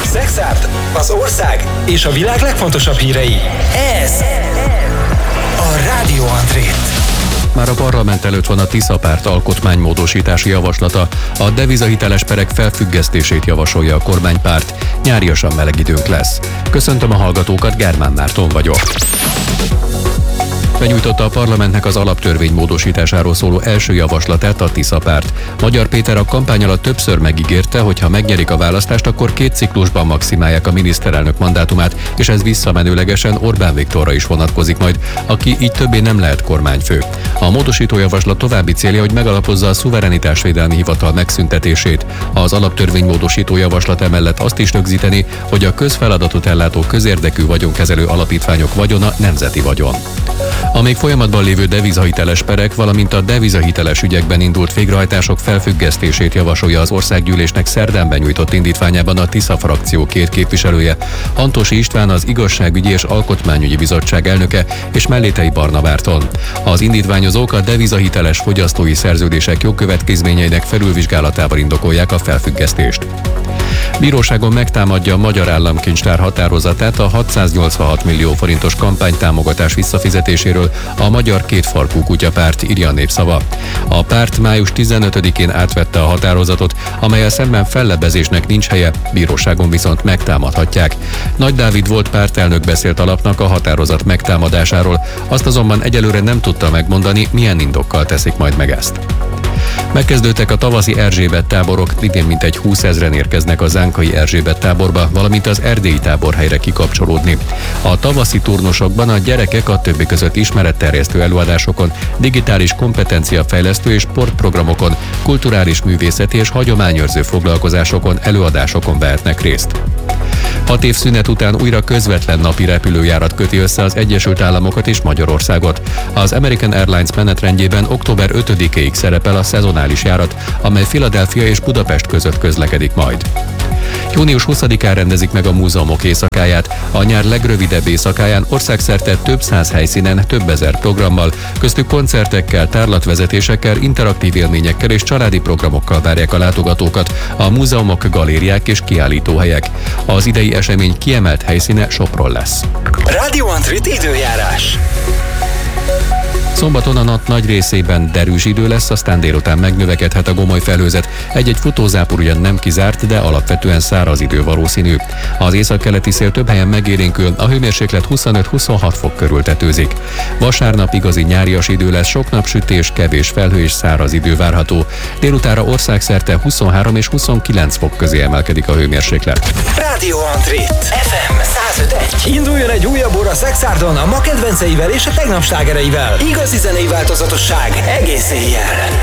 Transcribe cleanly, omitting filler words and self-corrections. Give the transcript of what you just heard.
Szexárd, az ország és a világ legfontosabb hírei. Ez a Rádió André. Már a parlament előtt van a Tisza párt alkotmánymódosítási javaslata. A devizahiteles perek felfüggesztését javasolja a kormánypárt. Nyáriasan meleg időnk lesz. Köszöntöm a hallgatókat, Germán Márton vagyok. Benyújtotta a parlamentnek az alaptörvény módosításáról szóló első javaslatát a Tisza párt. Magyar Péter a kampány alatt többször megígérte, hogy ha megnyerik a választást, akkor 2 ciklusban maximálják a miniszterelnök mandátumát, és ez visszamenőlegesen Orbán Viktorra is vonatkozik majd, aki így többé nem lehet kormányfő. A módosító javaslat további célja, hogy megalapozza a szuverenitásvédelmi hivatal megszüntetését. Az alaptörvény módosító javaslat emellett azt is rögzíteni, hogy a közfeladatot ellátó közérdekű vagyonkezelő alapítványok vagyona nemzeti vagyon. A még folyamatban lévő devizahiteles perek, valamint a devizahiteles ügyekben indult végrehajtások felfüggesztését javasolja az országgyűlésnek szerdán benyújtott indítványában a Tisza frakció 2 képviselője, Antosi István az Igazságügyi és Alkotmányügyi Bizottság elnöke és Mellétei Barna Márton. Az indítványozók a devizahiteles fogyasztói szerződések jogkövetkezményeinek felülvizsgálatával indokolják a felfüggesztést. Bíróságon megtámadja a Magyar Államkincstár határozatát a 686 millió forintos kampánytámogatás visszafizetéséről a Magyar Kétfarkú Kutyapárt, írja a Népszava. A párt május 15-én átvette a határozatot, amellyel szemben fellebbezésnek nincs helye, bíróságon viszont megtámadhatják. Nagy Dávid volt pártelnök beszélt a lapnak a határozat megtámadásáról, azt azonban egyelőre nem tudta megmondani, milyen indokkal teszik majd meg ezt. Megkezdődtek a tavaszi Erzsébet táborok, idén mintegy 20 000-en érkeznek a zánkai Erzsébet táborba, valamint az erdélyi táborhelyre kikapcsolódni. A tavaszi turnusokban a gyerekek a többi között ismeretterjesztő előadásokon, digitális kompetenciafejlesztő és sportprogramokon, kulturális művészeti és hagyományőrző foglalkozásokon, előadásokon vehetnek részt. 6 év szünet után újra közvetlen napi repülőjárat köti össze az Egyesült Államokat és Magyarországot. Az American Airlines menetrendjében október 5-ig szerepel a szezonális járat, amely Philadelphia és Budapest között közlekedik majd. Június 20-án rendezik meg a múzeumok éjszakáját. A nyár legrövidebb éjszakáján országszerte több 100 helyszínen, több ezer programmal, köztük koncertekkel, tárlatvezetésekkel, interaktív élményekkel és családi programokkal várják a látogatókat a múzeumok, galériák és kiállítóhelyek. Az idei esemény kiemelt helyszíne Sopron lesz. Rádió André időjárás. Szombaton a nap nagy részében derűs idő lesz, aztán délután megnövekedhet a gomoly felhőzet. Egy-egy futózápor ugyan nem kizárt, de alapvetően száraz idő valószínű. Az északkeleti szél több helyen megélénkül, a hőmérséklet 25-26 fok körül tetőzik. Vasárnap igazi nyárias idő lesz, sok napsütés, kevés felhő és száraz idő várható. Délutánra országszerte 23 és 29 fok közé emelkedik a hőmérséklet. Rádió André, FM 105.1. Induljon egy újabb óra Szexárdon a ma kedvenceivel és a tegnap slágereivel. Igazi zenei változatosság egész éjjel.